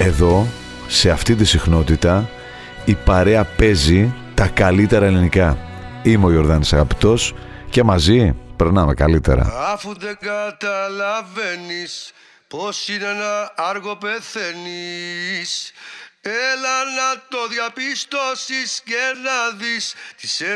Εδώ, σε αυτή τη συχνότητα, η παρέα παίζει τα καλύτερα ελληνικά. Είμαι ο Ιορδάνης Αγαπητός και μαζί περνάμε καλύτερα. Αφού δεν καταλαβαίνεις πως είναι να άργο πεθαίνεις, έλα να το διαπιστώσεις και να δεις τι σε